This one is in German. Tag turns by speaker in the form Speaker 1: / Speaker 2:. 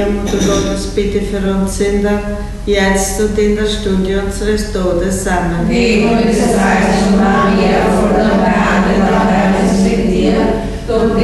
Speaker 1: Evangelium, du Gottes Bitte für uns Sünder, jetzt und in der Stunde unseres Todes. Amen.
Speaker 2: Wegen des Reiches